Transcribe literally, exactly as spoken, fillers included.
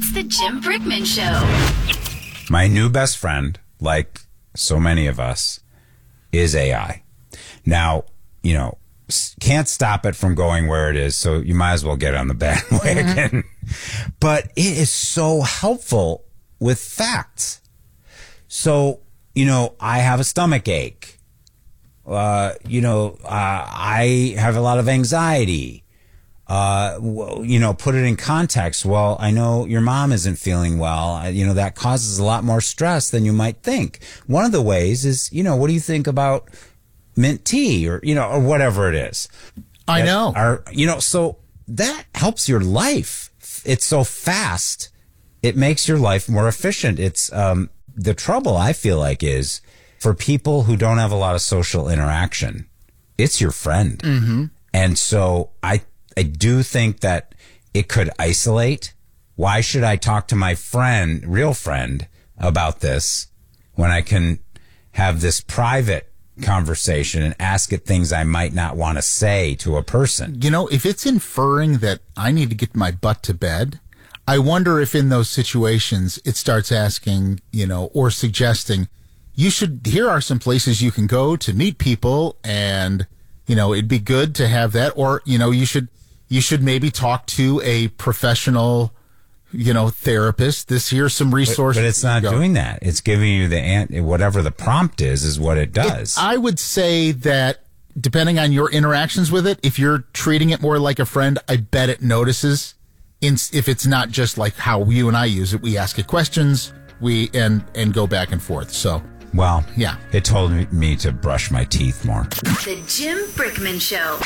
It's the Jim Brickman Show. My new best friend, like so many of us, is A I. Now, you know, can't stop it from going where it is, so you might as well get on the bandwagon. Mm-hmm. But it is so helpful with facts. So, you know, I have a stomach ache. Uh, you know, uh, I have a lot of anxiety. Uh, well, you know, put it in context. Well, I know your mom isn't feeling well. You know, that causes a lot more stress than you might think. One of the ways is, you know, what do you think about mint tea or, you know, or whatever it is? I that know. Are, you know, so that helps your life. It's so fast. It makes your life more efficient. It's, um, the trouble I feel like is for people who don't have a lot of social interaction, it's your friend. Mm-hmm. And so I, I do think that it could isolate. Why should I talk to my friend, real friend, about this when I can have this private conversation and ask it things I might not want to say to a person? You know, if it's inferring that I need to get my butt to bed, I wonder if in those situations it starts asking, you know, or suggesting, you should, here are some places you can go to meet people and, you know, it'd be good to have that. Or, you know, you should, you should maybe talk to a professional, you know, therapist. This here's some resources. But, but it's not doing that. It's giving you the ant, whatever the prompt is, is what it does. It, I would say that depending on your interactions with it, if you're treating it more like a friend, I bet it notices. In, if it's not just like how you and I use it, we ask it questions, we and and go back and forth. So, well, yeah, it told me to brush my teeth more. The Jim Brickman Show.